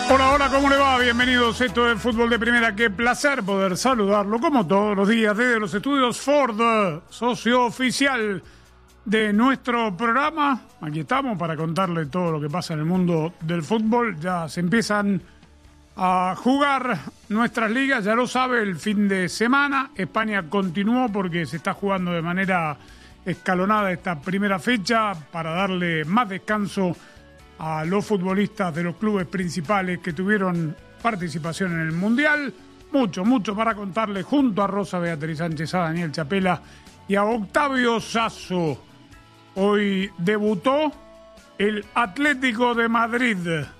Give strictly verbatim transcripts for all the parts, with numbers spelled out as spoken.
Hola, hola, ¿cómo le va? Bienvenidos, esto es Fútbol de Primera. Qué placer poder saludarlo, como todos los días, desde los estudios Ford, socio oficial de nuestro programa. Aquí estamos para contarle todo lo que pasa en el mundo del fútbol. Ya se empiezan a jugar nuestras ligas, ya lo sabe, el fin de semana. España continuó porque se está jugando de manera escalonada esta primera fecha para darle más descanso a los futbolistas de los clubes principales que tuvieron participación en el Mundial. Mucho, mucho para contarle junto a Rosa Beatriz Sánchez, a Daniel Chapela y a Octavio Sasso. Hoy debutó el Atlético de Madrid.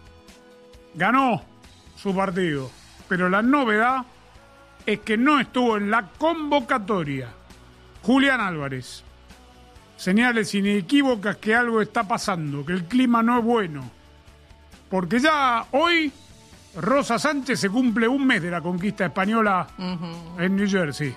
Ganó su partido, pero la novedad es que no estuvo en la convocatoria Julián Álvarez. Señales inequívocas que algo está pasando, que el clima no es bueno. Porque ya hoy, Rosa Sánchez, se cumple un mes de la conquista española uh-huh. en New Jersey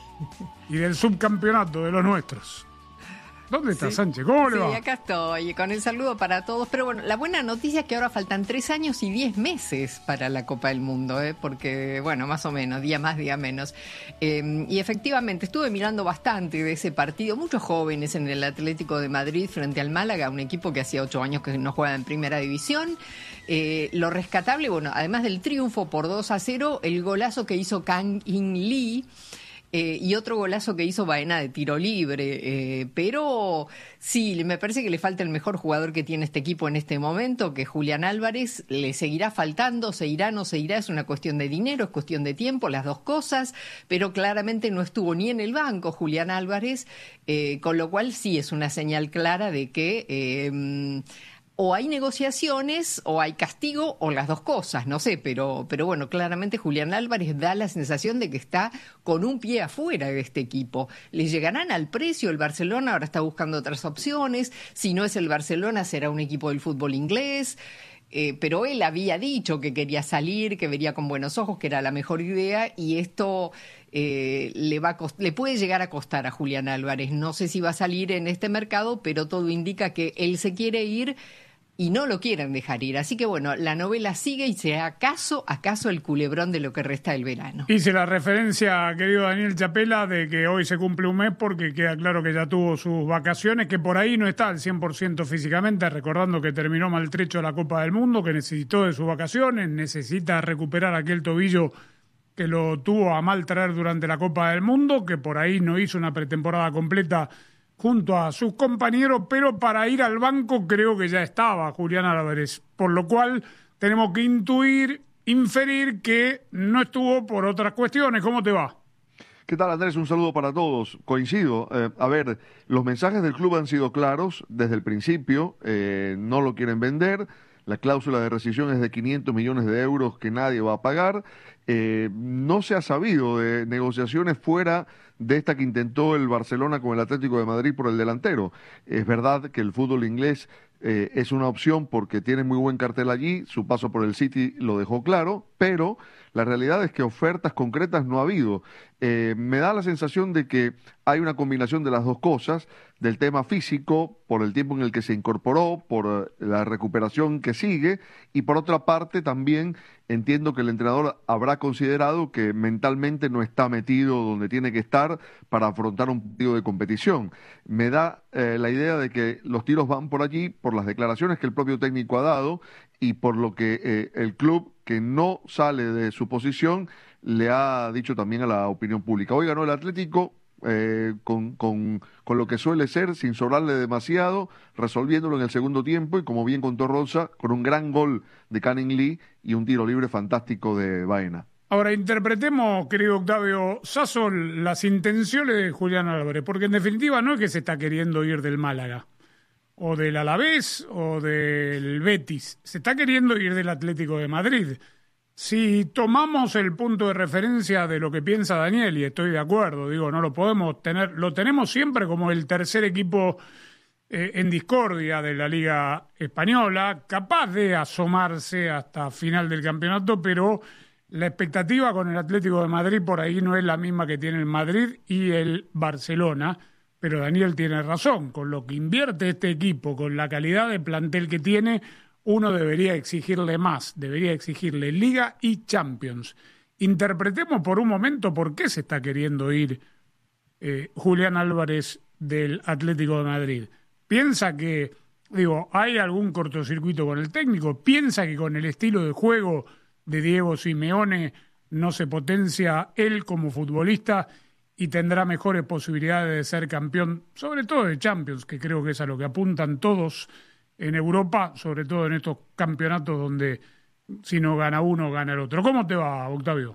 y del subcampeonato de los nuestros. ¿Dónde está, sí, Sánchez? ¿Cómo le sí, va? Sí, acá estoy, con el saludo para todos. Pero bueno, la buena noticia es que ahora faltan tres años y diez meses para la Copa del Mundo, ¿eh? Porque, bueno, más o menos, día más, día menos. Eh, y efectivamente, estuve mirando bastante de ese partido. Muchos jóvenes en el Atlético de Madrid frente al Málaga, un equipo que hacía ocho años que no juega en Primera División. Eh, lo rescatable, bueno, además del triunfo por dos a cero, el golazo que hizo Kang In Lee, Eh, y otro golazo que hizo Baena de tiro libre, eh, pero sí, me parece que le falta el mejor jugador que tiene este equipo en este momento, que es Julián Álvarez. Le seguirá faltando, se irá, no se irá, es una cuestión de dinero, es cuestión de tiempo, las dos cosas, pero claramente no estuvo ni en el banco Julián Álvarez, eh, con lo cual sí es una señal clara de que Eh, o hay negociaciones, o hay castigo, o las dos cosas, no sé, pero, pero bueno, claramente Julián Álvarez da la sensación de que está con un pie afuera de este equipo. ¿Le llegarán al precio? El Barcelona ahora está buscando otras opciones. Si no es el Barcelona, será un equipo del fútbol inglés. Eh, pero él había dicho que quería salir, que vería con buenos ojos, que era la mejor idea, y esto eh, le, va a cost- le puede llegar a costar a Julián Álvarez. No sé si va a salir en este mercado, pero todo indica que él se quiere ir y no lo quieren dejar ir. Así que bueno, la novela sigue y será acaso, acaso el culebrón de lo que resta del verano. Hice la referencia, querido Daniel Chapela, de que hoy se cumple un mes porque queda claro que ya tuvo sus vacaciones, que por ahí no está al cien por ciento físicamente, recordando que terminó maltrecho la Copa del Mundo, que necesitó de sus vacaciones, necesita recuperar aquel tobillo que lo tuvo a mal traer durante la Copa del Mundo, que por ahí no hizo una pretemporada completa junto a sus compañeros, pero para ir al banco creo que ya estaba Julián Álvarez, por lo cual tenemos que intuir, inferir que no estuvo por otras cuestiones. ¿Cómo te va? ¿Qué tal, Andrés? Un saludo para todos. Coincido. Eh, a ver, los mensajes del club han sido claros desde el principio, eh, no lo quieren vender. La cláusula de rescisión es de quinientos millones de euros que nadie va a pagar. Eh, no se ha sabido de negociaciones fuera de esta que intentó el Barcelona con el Atlético de Madrid por el delantero. Es verdad que el fútbol inglés eh, es una opción porque tiene muy buen cartel allí, su paso por el City lo dejó claro, pero la realidad es que ofertas concretas no ha habido. Eh, me da la sensación de que hay una combinación de las dos cosas, del tema físico, por el tiempo en el que se incorporó, por la recuperación que sigue, y por otra parte también entiendo que el entrenador habrá considerado que mentalmente no está metido donde tiene que estar para afrontar un partido de competición. Me da eh, la idea de que los tiros van por allí, por las declaraciones que el propio técnico ha dado y por lo que eh, el club, que no sale de su posición, le ha dicho también a la opinión pública. Hoy ganó el Atlético eh, con, con, con lo que suele ser, sin sobrarle demasiado, resolviéndolo en el segundo tiempo y, como bien contó Rosa, con un gran gol de Kang In Lee y un tiro libre fantástico de Baena. Ahora, interpretemos, querido Octavio Sasso, las intenciones de Julián Álvarez, porque en definitiva no es que se está queriendo ir del Málaga, o del Alavés, o del Betis, se está queriendo ir del Atlético de Madrid. Si tomamos el punto de referencia de lo que piensa Daniel, y estoy de acuerdo, digo, no lo podemos tener, lo tenemos siempre como el tercer equipo eh, en discordia de la Liga Española, capaz de asomarse hasta final del campeonato, pero la expectativa con el Atlético de Madrid por ahí no es la misma que tiene el Madrid y el Barcelona, pero Daniel tiene razón, con lo que invierte este equipo, con la calidad de plantel que tiene, uno debería exigirle más, debería exigirle Liga y Champions. Interpretemos por un momento por qué se está queriendo ir eh, Julián Álvarez del Atlético de Madrid. Piensa que, digo, hay algún cortocircuito con el técnico, piensa que con el estilo de juego de Diego Simeone no se potencia él como futbolista y tendrá mejores posibilidades de ser campeón, sobre todo de Champions, que creo que es a lo que apuntan todos en Europa, sobre todo en estos campeonatos donde si no gana uno, gana el otro. ¿Cómo te va, Octavio?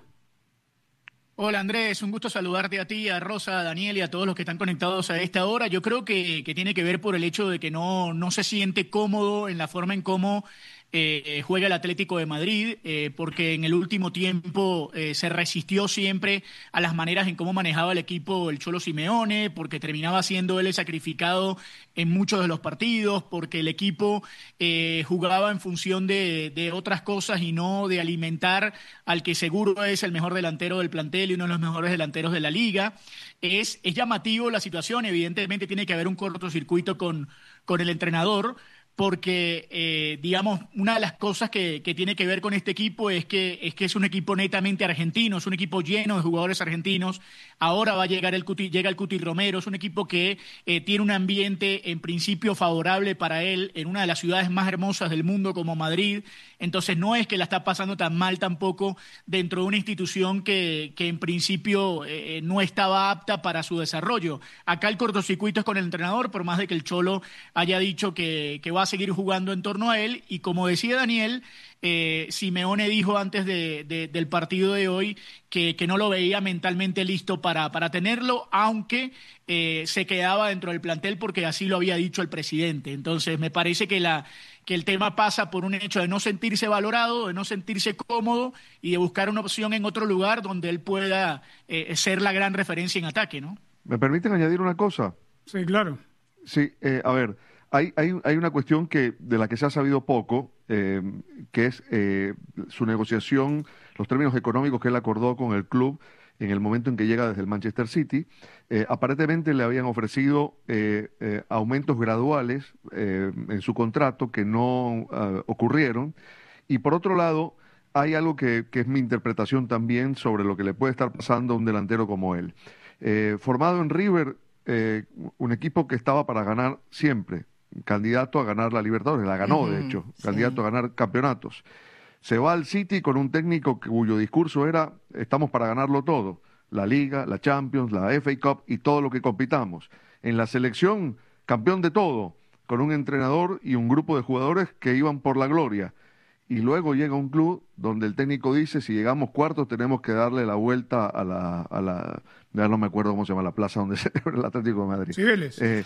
Hola Andrés, un gusto saludarte a ti, a Rosa, a Daniel y a todos los que están conectados a esta hora. Yo creo que, que tiene que ver por el hecho de que no, no se siente cómodo en la forma en cómo eh, juega el Atlético de Madrid, eh, porque en el último tiempo eh, se resistió siempre a las maneras en cómo manejaba el equipo el Cholo Simeone, porque terminaba siendo él el sacrificado en muchos de los partidos, porque el equipo eh, jugaba en función de, de otras cosas y no de alimentar al que seguro es el mejor delantero del plantel y uno de los mejores delanteros de la liga. Es, es llamativo la situación, evidentemente tiene que haber un cortocircuito con, con el entrenador, porque, eh, digamos, una de las cosas que, que tiene que ver con este equipo es que, es que es un equipo netamente argentino, es un equipo lleno de jugadores argentinos. Ahora va a llegar el Cuti, llega el Cuti Romero, es un equipo que eh, tiene un ambiente en principio favorable para él en una de las ciudades más hermosas del mundo como Madrid. Entonces no es que la está pasando tan mal tampoco dentro de una institución que, que en principio eh, no estaba apta para su desarrollo. Acá el cortocircuito es con el entrenador, por más de que el Cholo haya dicho que, que va a seguir jugando en torno a él. Y como decía Daniel, eh, Simeone dijo antes de, de, del partido de hoy que, que no lo veía mentalmente listo para, para tenerlo, aunque eh, se quedaba dentro del plantel porque así lo había dicho el presidente. Entonces me parece que la... que el tema pasa por un hecho de no sentirse valorado, de no sentirse cómodo y de buscar una opción en otro lugar donde él pueda eh, ser la gran referencia en ataque, ¿no? ¿Me permiten añadir una cosa? Sí, claro. Sí, eh, a ver, hay, hay, hay una cuestión que de la que se ha sabido poco, eh, que es eh, su negociación, los términos económicos que él acordó con el club en el momento en que llega desde el Manchester City. Eh, aparentemente le habían ofrecido eh, eh, aumentos graduales eh, en su contrato que no uh, ocurrieron. Y por otro lado, hay algo que, que es mi interpretación también sobre lo que le puede estar pasando a un delantero como él. Eh, formado en River, eh, un equipo que estaba para ganar siempre, candidato a ganar la Libertadores, la ganó uh-huh, de hecho, sí. Candidato a ganar campeonatos. Se va al City con un técnico cuyo discurso era estamos para ganarlo todo, la Liga, la Champions, la F A Cup y todo lo que compitamos. En la selección, campeón de todo, con un entrenador y un grupo de jugadores que iban por la gloria. Y luego llega un club donde el técnico dice si llegamos cuartos tenemos que darle la vuelta a la, a la ya no me acuerdo cómo se llama la plaza donde se celebra el Atlético de Madrid. Cibeles. Eh,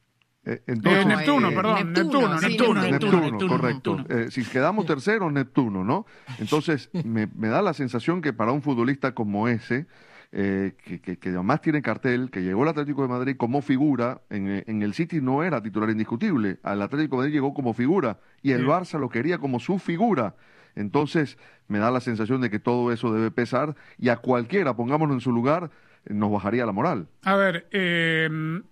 Eh, entonces, eh, Neptuno, eh, perdón, Neptuno, Neptuno, sí, Neptuno, Neptuno, Neptuno. Neptuno, correcto. Neptuno. Eh, si quedamos terceros, Neptuno, ¿no? Entonces, me, me da la sensación que para un futbolista como ese, eh, que, que, que además tiene cartel, que llegó al Atlético de Madrid como figura, en, en el City no era titular indiscutible, al Atlético de Madrid llegó como figura, y el Sí. Barça lo quería como su figura. Entonces, me da la sensación de que todo eso debe pesar, y a cualquiera, pongámonos en su lugar, nos bajaría la moral. A ver, eh,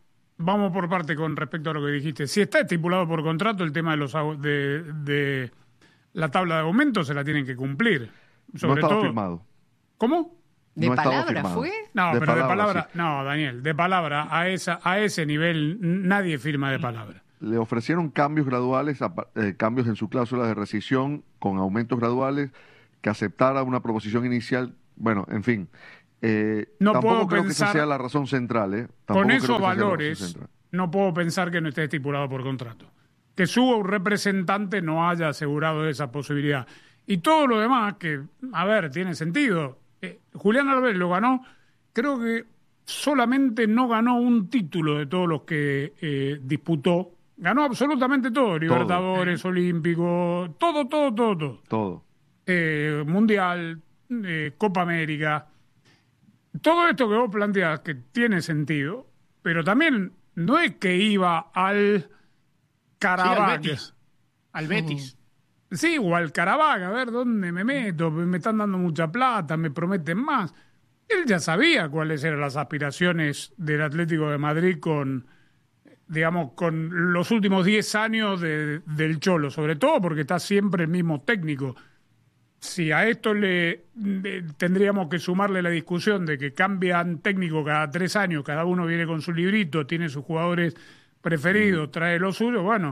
vamos por parte con respecto a lo que dijiste. Si está estipulado por contrato el tema de los au- de, de la tabla de aumentos, se la tienen que cumplir. No Sobre estaba todo. firmado. ¿Cómo? ¿De No estaba palabra firmado. fue? No, De pero de palabra, palabra, sí. no, Daniel, de palabra a esa a ese nivel n- nadie firma de palabra. Le ofrecieron cambios graduales, apa- eh, cambios en su cláusula de rescisión con aumentos graduales, que aceptara una proposición inicial. Bueno, en fin. Eh, No tampoco puedo creo pensar- que esa sea la razón central. ¿eh? Tampoco Con creo esos que esa sea la razón valores, central. no puedo pensar que no esté estipulado por contrato. Que su representante no haya asegurado esa posibilidad. Y todo lo demás, que, a ver, tiene sentido. Eh, Julián Álvarez lo ganó, creo que solamente no ganó un título de todos los que eh, disputó. Ganó absolutamente todo, Libertadores, Olímpico, todo, todo, todo, todo. Todo. Eh, Mundial, eh, Copa América. Todo esto que vos planteás que tiene sentido, pero también no es que iba al Sí, al Caravaggio. Betis. Al Betis. Sí, o al Caravaggio, a ver dónde me meto, me están dando mucha plata, me prometen más. Él ya sabía cuáles eran las aspiraciones del Atlético de Madrid con digamos, con los últimos diez años de, del Cholo, sobre todo porque está siempre el mismo técnico. Si a esto le, le tendríamos que sumarle la discusión de que cambian técnico cada tres años, cada uno viene con su librito, tiene sus jugadores preferidos, trae los suyos, bueno,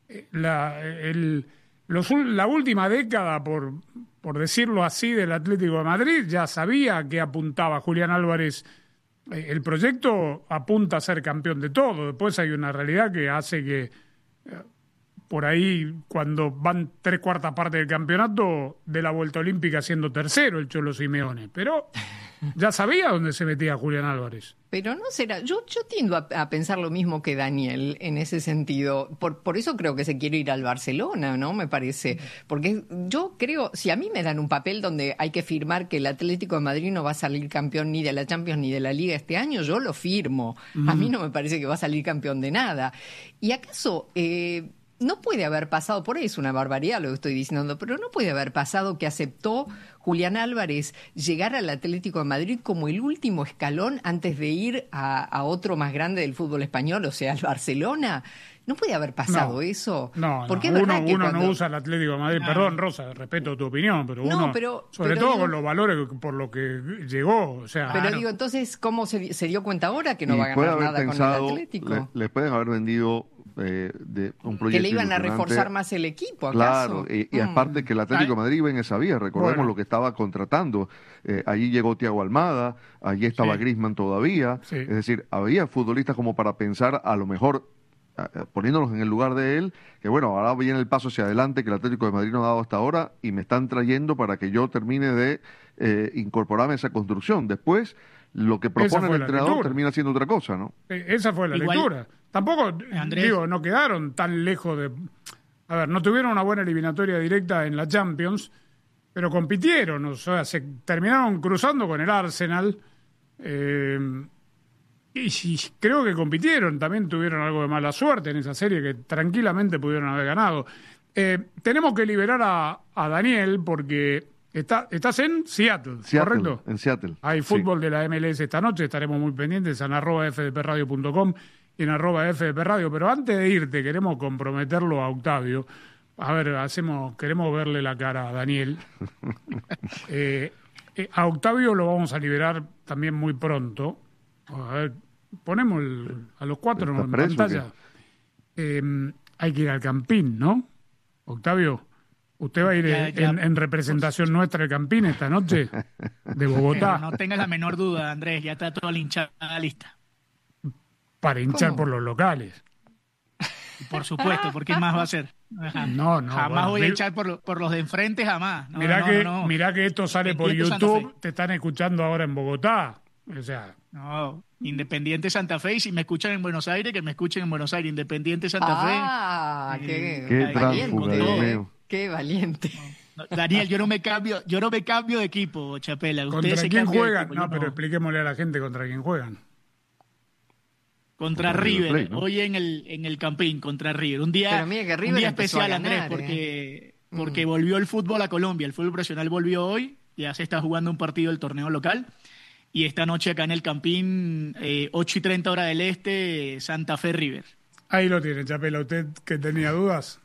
la, el, los, la última década, por, por decirlo así, del Atlético de Madrid, ya sabía que apuntaba Julián Álvarez. El proyecto apunta a ser campeón de todo. Después hay una realidad que hace que por ahí, cuando van tres cuartas partes del campeonato, de la vuelta olímpica siendo tercero el Cholo Simeone. Pero ya sabía dónde se metía Julián Álvarez. Pero no será, yo, yo tiendo a, a pensar lo mismo que Daniel en ese sentido. Por, por eso creo que se quiere ir al Barcelona, ¿no? Me parece. Porque yo creo, si a mí me dan un papel donde hay que firmar que el Atlético de Madrid no va a salir campeón ni de la Champions ni de la Liga este año, yo lo firmo. Mm. A mí no me parece que va a salir campeón de nada. ¿Y acaso eh, no puede haber pasado, por ahí es una barbaridad lo que estoy diciendo, pero no puede haber pasado que aceptó Julián Álvarez llegar al Atlético de Madrid como el último escalón antes de ir a, a otro más grande del fútbol español, o sea, al Barcelona? ¿No puede haber pasado no, eso? No, Porque no. Es uno, que uno cuando... no usa el Atlético de Madrid. No. Perdón, Rosa, respeto tu opinión, pero no, uno, pero, sobre pero todo digo... con los valores por lo que llegó. O sea, pero claro. digo, entonces, ¿cómo se, se dio cuenta ahora que no y va a ganar nada pensado, con el Atlético? Le, les pueden haber vendido eh, de un proyecto que le iban a reforzar más el equipo, ¿acaso? Claro, y, y mm. aparte que el Atlético de Madrid bien sabía, recordemos bueno. lo que estaba contratando. Eh, allí llegó Thiago Almada, allí estaba sí. Griezmann todavía. Sí. Es decir, había futbolistas como para pensar a lo mejor, poniéndolos en el lugar de él, que bueno, ahora viene el paso hacia adelante que el Atlético de Madrid no ha dado hasta ahora y me están trayendo para que yo termine de eh, incorporarme a esa construcción. Después, lo que propone el entrenador lectura. termina siendo otra cosa, ¿no? Esa fue la Igual, lectura. Tampoco, Andrés, digo, no quedaron tan lejos de... A ver, no tuvieron una buena eliminatoria directa en la Champions, pero compitieron, o sea, se terminaron cruzando con el Arsenal, eh... Y, y creo que compitieron, también tuvieron algo de mala suerte en esa serie que tranquilamente pudieron haber ganado. Eh, tenemos que liberar a, a Daniel porque está, estás en Seattle, Seattle, ¿correcto? En Seattle. Hay fútbol sí. de la M L S esta noche, estaremos muy pendientes en arroba f d p radio punto com y en arroba f d p radio, pero antes de irte queremos comprometerlo a Octavio. A ver, hacemos, queremos verle la cara a Daniel. eh, eh, a Octavio lo vamos a liberar también muy pronto. A ver, ponemos el, a los cuatro en pantalla. Eh, hay que ir al Campín, ¿no? Octavio, ¿usted va a ir ya, ya, en, en representación pues, nuestra al Campín esta noche? De Bogotá. Pero no tengas la menor duda, Andrés, ya está toda la hinchada lista. Para hinchar ¿Cómo? por los locales. Por supuesto, ¿por qué más va a ser? Ajá. No, no. Jamás bueno, voy a echar por, por los de enfrente, jamás. No, mirá, no, que, no, no. mirá que esto sale por YouTube, te están escuchando ahora en Bogotá. O sea, no, Independiente Santa Fe, y si me escuchan en Buenos Aires, que me escuchen en Buenos Aires, Independiente Santa Fe. Ah, qué, qué valiente. Qué valiente. No, Daniel, yo no me cambio, yo no me cambio de equipo, Chapela. ¿Contra quién juegan? Equipo, no, pero no. expliquémosle a la gente contra quién juegan. Contra, contra River, Play, ¿no? Hoy en el en el Campín, contra River. Un día, un día especial, ganar, Andrés, porque, eh. porque mm. volvió el fútbol a Colombia. El fútbol profesional volvió hoy, ya se está jugando un partido del torneo local. Y esta noche acá en el Campín, eh, ocho y treinta hora del este, Santa Fe River. Ahí lo tiene, Chapela. Usted que tenía dudas,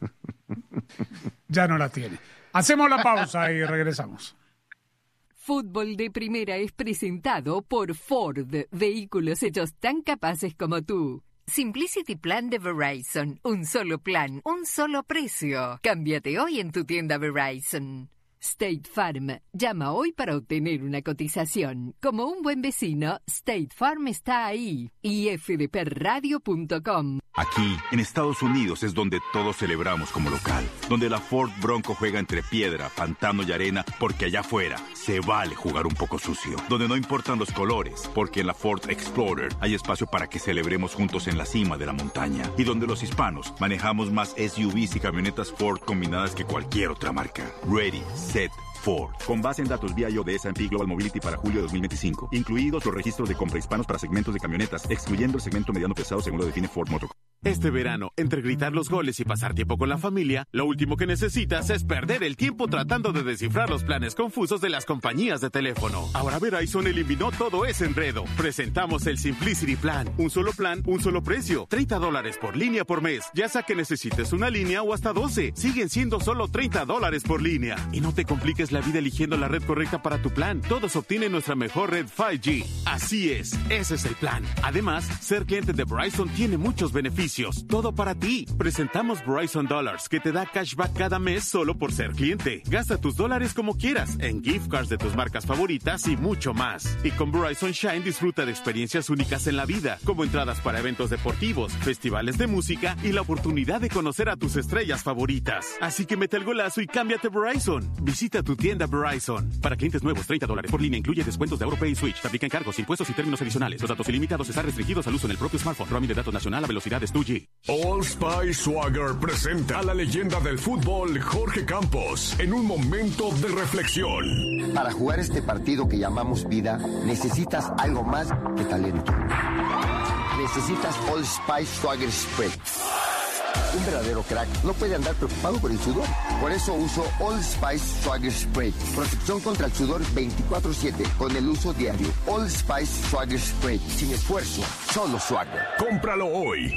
ya no las tiene. Hacemos la pausa y regresamos. Fútbol de Primera es presentado por Ford. Vehículos hechos tan capaces como tú. Simplicity Plan de Verizon. Un solo plan, un solo precio. Cámbiate hoy en tu tienda Verizon. State Farm. Llama hoy para obtener una cotización. Como un buen vecino, State Farm está ahí. y f d p radio punto com. Aquí, en Estados Unidos, es donde todos celebramos como local. Donde la Ford Bronco juega entre piedra, pantano y arena, porque allá afuera se vale jugar un poco sucio. Donde no importan los colores, porque en la Ford Explorer hay espacio para que celebremos juntos en la cima de la montaña. Y donde los hispanos manejamos más S U Vs y camionetas Ford combinadas que cualquier otra marca. Ready, set, Ford. Con base en datos vía I O de S and P Global Mobility para julio de dos mil veinticinco. Incluidos los registros de compra hispanos para segmentos de camionetas, excluyendo el segmento mediano pesado según lo define Ford Motor. Este verano, entre gritar los goles y pasar tiempo con la familia, lo último que necesitas es perder el tiempo tratando de descifrar los planes confusos de las compañías de teléfono. Ahora Verizon eliminó todo ese enredo. Presentamos el Simplicity Plan. Un solo plan, un solo precio. treinta dólares por línea por mes. Ya sea que necesites una línea o hasta doce. Siguen siendo solo treinta dólares por línea. Y no te compliques la vida eligiendo la red correcta para tu plan. Todos obtienen nuestra mejor red cinco G. Así es, ese es el plan. Además, ser cliente de Verizon tiene muchos beneficios. Todo para ti. Presentamos Verizon Dollars, que te da cashback cada mes solo por ser cliente. Gasta tus dólares como quieras, en gift cards de tus marcas favoritas y mucho más. Y con Verizon Shine disfruta de experiencias únicas en la vida, como entradas para eventos deportivos, festivales de música y la oportunidad de conocer a tus estrellas favoritas. Así que mete el golazo y cámbiate Verizon. Visita tu tienda Verizon. Para clientes nuevos, treinta dólares por línea incluye descuentos de AuroPay y Switch. Se aplican cargos, impuestos y términos adicionales. Los datos ilimitados están restringidos al uso en el propio smartphone. Roaming de datos nacional a velocidades dos G. Old Spice Swagger presenta a la leyenda del fútbol, Jorge Campos, en un momento de reflexión. Para jugar este partido que llamamos vida, necesitas algo más que talento. Necesitas Old Spice Swagger Spray. Un verdadero crack no puede andar preocupado por el sudor. Por eso uso Old Spice Swagger Spray. Protección contra el sudor veinticuatro siete con el uso diario. Old Spice Swagger Spray. Sin esfuerzo, solo Swagger. Cómpralo hoy.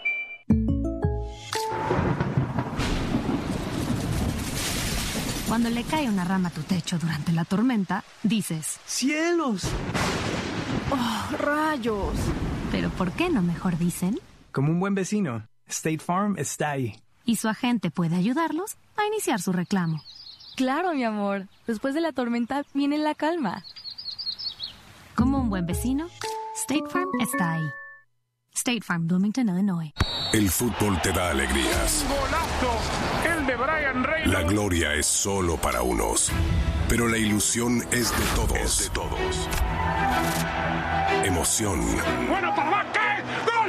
Cuando le cae una rama a tu techo durante la tormenta, dices: ¡cielos! ¡Oh, rayos! Pero ¿por qué no mejor dicen? Como un buen vecino, State Farm está ahí. Y su agente puede ayudarlos a iniciar su reclamo. Claro, mi amor. Después de la tormenta viene la calma. Como un buen vecino, State Farm está ahí. State Farm, Bloomington, Illinois. El fútbol te da alegrías. ¡Golazo! El de Brian Reynolds. La gloria es solo para unos, pero la ilusión es de todos. Es de todos. Emoción. ¡Bueno, papá! ¿Qué? ¡Gol!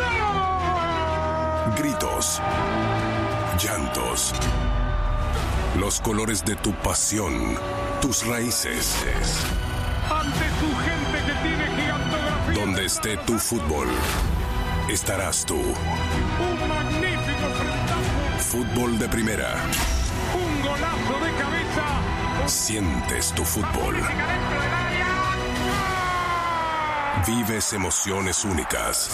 ¡Gol! Gritos. Llantos. Los colores de tu pasión. Tus raíces. Ante tu gente que tiene gigantografía. Donde esté tu fútbol, estarás tú. Un magnífico frentazo. Fútbol de primera. Un golazo de cabeza. Sientes tu fútbol. Vives emociones únicas.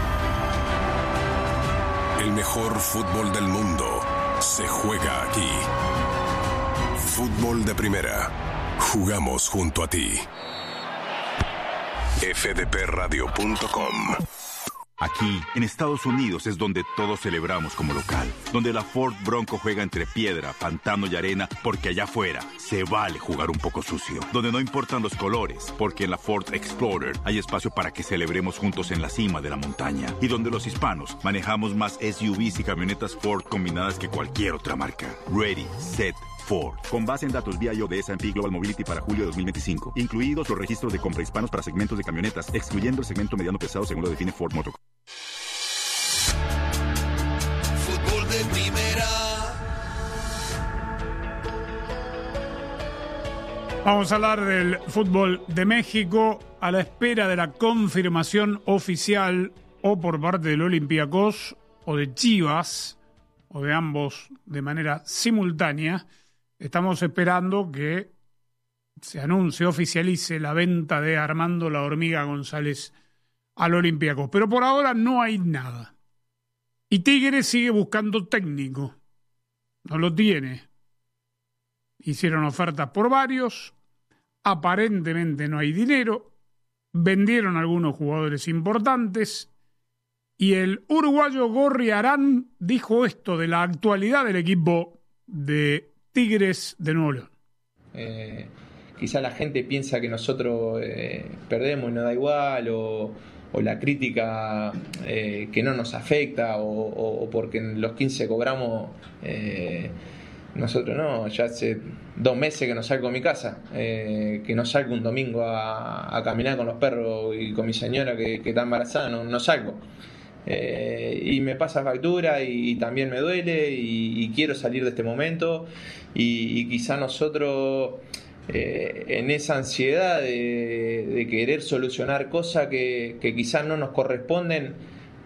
El mejor fútbol del mundo se juega aquí. Fútbol de primera. Jugamos junto a ti. F D P radio punto com. Aquí, en Estados Unidos, es donde todos celebramos como local. Donde la Ford Bronco juega entre piedra, pantano y arena, porque allá afuera se vale jugar un poco sucio. Donde no importan los colores, porque en la Ford Explorer hay espacio para que celebremos juntos en la cima de la montaña. Y donde los hispanos manejamos más S U Vs y camionetas Ford combinadas que cualquier otra marca. Ready, set, Ford. Con base en datos V I O de S and P Global Mobility para julio de dos mil veinticinco. Incluidos los registros de compra hispanos para segmentos de camionetas, excluyendo el segmento mediano pesado según lo define Ford Motor. Fútbol de primera. Vamos a hablar del fútbol de México a la espera de la confirmación oficial o por parte del Olympiacos o de Chivas o de ambos de manera simultánea. Estamos esperando que se anuncie, oficialice la venta de Armando La Hormiga González al Olympiacos. Pero por ahora no hay nada. Y Tigres sigue buscando técnico. No lo tiene. Hicieron ofertas por varios. Aparentemente no hay dinero. Vendieron algunos jugadores importantes. Y el uruguayo Gorriarán dijo esto de la actualidad del equipo de Tigres de Nuevo León. Eh, quizá la gente piensa que nosotros eh, perdemos y nos da igual, o, o la crítica eh, que no nos afecta, o, o, o porque en los quince cobramos, eh, nosotros no. Ya hace dos meses que no salgo de mi casa, eh, que no salgo un domingo a, a caminar con los perros y con mi señora que, que está embarazada, no, no salgo. Eh, y me pasa factura y, y también me duele y, y quiero salir de este momento y, y quizá nosotros eh, en esa ansiedad de, de querer solucionar cosas que, que quizás no nos corresponden,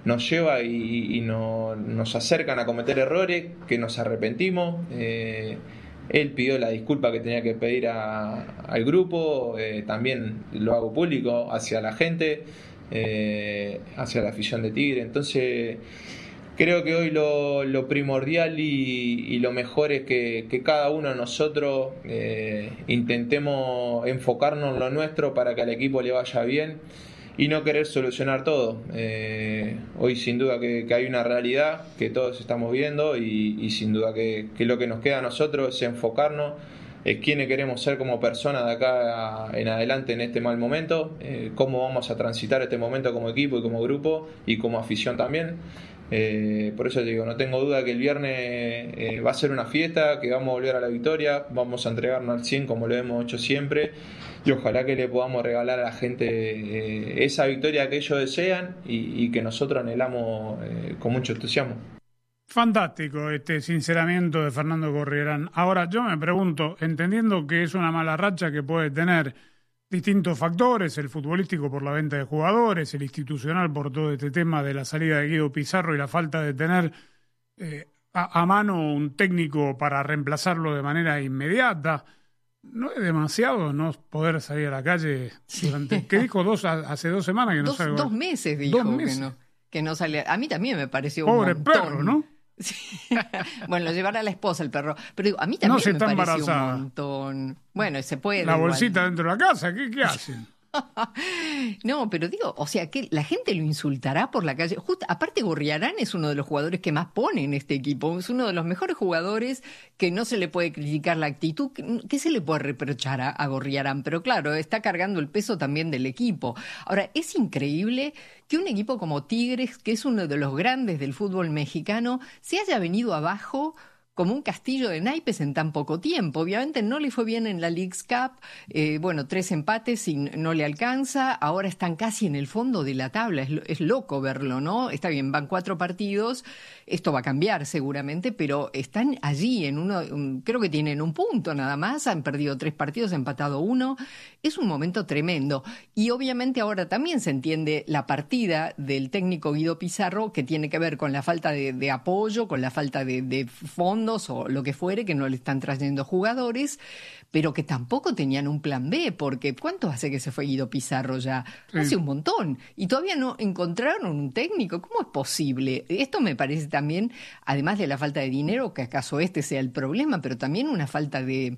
nos lleva y, y no, nos acercan a cometer errores que nos arrepentimos. Eh, él pidió la disculpa que tenía que pedir a, al grupo, eh, también lo hago público hacia la gente, eh, hacia la afición de Tigre. Entonces creo que hoy lo, lo primordial y, y lo mejor es que, que cada uno de nosotros eh, intentemos enfocarnos en lo nuestro para que al equipo le vaya bien y no querer solucionar todo. Eh, hoy sin duda que, que hay una realidad que todos estamos viendo y, y sin duda que, que lo que nos queda a nosotros es enfocarnos, es quiénes queremos ser como personas de acá en adelante en este mal momento, eh, cómo vamos a transitar este momento como equipo y como grupo y como afición también. Eh, por eso te digo, no tengo duda que el viernes eh, va a ser una fiesta, que vamos a volver a la victoria, vamos a entregarnos al cien como lo hemos hecho siempre y ojalá que le podamos regalar a la gente eh, esa victoria que ellos desean y, y que nosotros anhelamos eh, con mucho entusiasmo. Fantástico este sinceramiento de Fernando Gorriarán. Ahora yo me pregunto, entendiendo que es una mala racha que puede tener distintos factores, el futbolístico por la venta de jugadores, el institucional por todo este tema de la salida de Guido Pizarro y la falta de tener eh, a, a mano un técnico para reemplazarlo de manera inmediata. ¿No es demasiado no poder salir a la calle durante, ¿qué dijo? Dos, hace dos semanas que no dos, salgo. Dos meses dijo dos meses. que no, que no salía. A mí también me pareció Pobre un montón. perro, ¿no? Sí. Bueno, lo llevará a la esposa el perro. Pero digo, a mí también no se me está pareció embarazada. un montón. Bueno, se puede. La igual. bolsita dentro de la casa, ¿qué, qué hacen? No, pero digo, o sea, que la gente lo insultará por la calle. Justo, aparte, Gorriarán es uno de los jugadores que más pone en este equipo. Es uno de los mejores jugadores que no se le puede criticar la actitud. ¿Qué se le puede reprochar a, a Gorriarán? Pero claro, está cargando el peso también del equipo. Ahora, es increíble que un equipo como Tigres, que es uno de los grandes del fútbol mexicano, se haya venido abajo como un castillo de naipes en tan poco tiempo. Obviamente no le fue bien en la Leagues Cup, eh, bueno, tres empates y no le alcanza, ahora están casi en el fondo de la tabla, es, es loco verlo, ¿no? Está bien, van cuatro partidos, esto va a cambiar seguramente, pero están allí en uno, un, creo que tienen un punto nada más, han perdido tres partidos, empatado uno, es un momento tremendo. Y obviamente ahora también se entiende la partida del técnico Guido Pizarro, que tiene que ver con la falta de, de apoyo, con la falta de, de fondo, o lo que fuere, que no le están trayendo jugadores, pero que tampoco tenían un plan B, porque ¿cuánto hace que se fue Guido Pizarro ya? Sí. Hace un montón, y todavía no encontraron un técnico. ¿Cómo es posible? Esto me parece también, además de la falta de dinero, que acaso este sea el problema, pero también una falta de,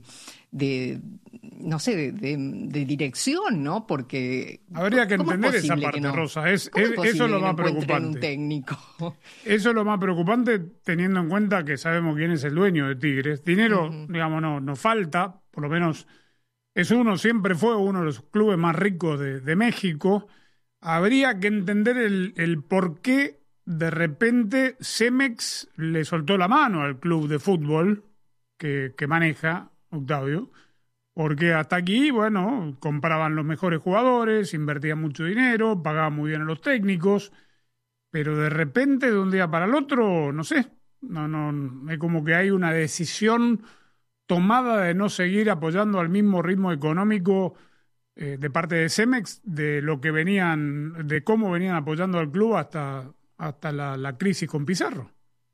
de no sé, de, de, de dirección, ¿no? Porque habría que entender esa parte, no? Rosa. Es, es, es eso es lo más preocupante. Un técnico? Eso es lo más preocupante, teniendo en cuenta que sabemos quién es el dueño de Tigres. Dinero, uh-huh. digamos, no, no falta, por lo menos es uno, siempre fue uno de los clubes más ricos de, de México. Habría que entender el, el por qué de repente Cemex le soltó la mano al club de fútbol que, que maneja Octavio, porque hasta aquí, bueno, compraban los mejores jugadores, invertían mucho dinero, pagaban muy bien a los técnicos, pero de repente de un día para el otro, no sé, no, no, es como que hay una decisión tomada de no seguir apoyando al mismo ritmo económico eh, de parte de Cemex, de lo que venían, de cómo venían apoyando al club hasta, hasta la, la crisis con Pizarro.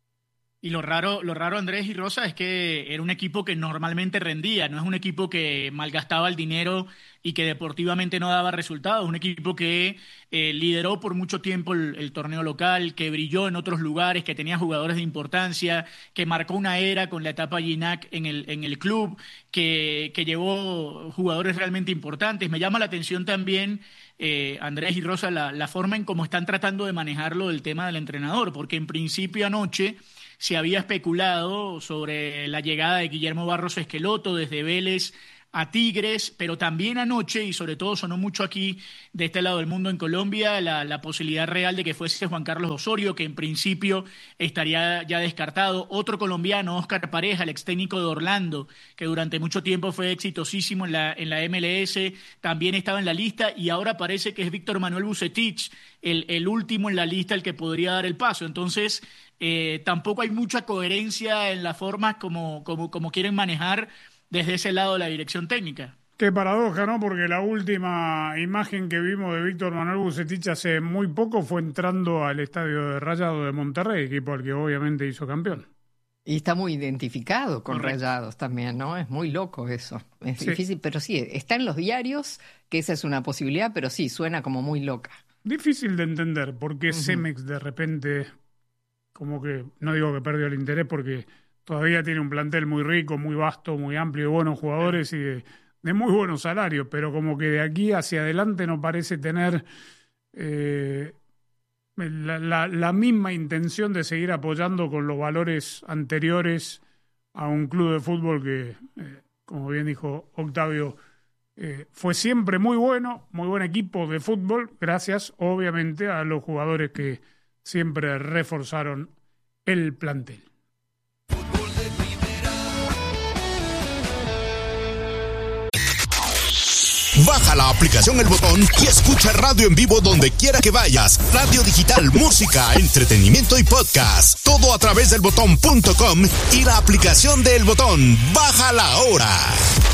Y lo raro, lo raro, Andrés y Rosa, es que era un equipo que normalmente rendía, no es un equipo que malgastaba el dinero y que deportivamente no daba resultados, un equipo que eh, lideró por mucho tiempo el, el torneo local, que brilló en otros lugares, que tenía jugadores de importancia, que marcó una era con la etapa Gignac en el, en el club, que, que llevó jugadores realmente importantes. Me llama la atención también, eh, Andrés y Rosa, la, la forma en cómo están tratando de manejarlo del tema del entrenador, porque en principio anoche se había especulado sobre la llegada de Guillermo Barros Esqueloto desde Vélez a Tigres, pero también anoche, y sobre todo sonó mucho aquí de este lado del mundo en Colombia, la, la posibilidad real de que fuese Juan Carlos Osorio, que en principio estaría ya descartado. Otro colombiano, Óscar Pareja, el ex técnico de Orlando, que durante mucho tiempo fue exitosísimo en la, en la M L S, también estaba en la lista, y ahora parece que es Víctor Manuel Vucetich, el, el último en la lista, el que podría dar el paso. Entonces, eh, tampoco hay mucha coherencia en la forma como, como, como quieren manejar desde ese lado la dirección técnica. Qué paradoja, ¿no? Porque la última imagen que vimos de Víctor Manuel Vucetich hace muy poco fue entrando al estadio de Rayados de Monterrey, equipo al que obviamente hizo campeón. Y está muy identificado con Correcto. Rayados también, ¿no? Es muy loco eso. Es Sí. difícil, pero sí, está en los diarios, que esa es una posibilidad, pero sí, suena como muy loca. Difícil de entender por qué Ujú. Cemex de repente, como que, no digo que perdió el interés, porque todavía tiene un plantel muy rico, muy vasto, muy amplio, de buenos jugadores y de, de muy buenos salarios, pero como que de aquí hacia adelante no parece tener eh, la, la, la misma intención de seguir apoyando con los valores anteriores a un club de fútbol que, eh, como bien dijo Octavio, eh, fue siempre muy bueno, muy buen equipo de fútbol, gracias obviamente a los jugadores que siempre reforzaron el plantel. Baja la aplicación El Botón y escucha radio en vivo donde quiera que vayas. Radio digital, música, entretenimiento y podcast. Todo a través del botón punto com y la aplicación de El Botón. Bájala ahora.